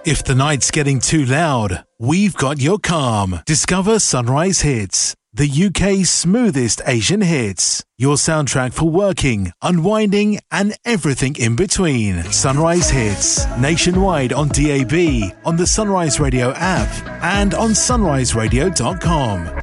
If the night's getting too loud, we've got your calm. Discover Sunrise Hits, the UK's smoothest Asian hits. Your soundtrack for working, unwinding, and everything in between. Sunrise Hits, nationwide on DAB, on the Sunrise Radio app, and on sunriseradio.com.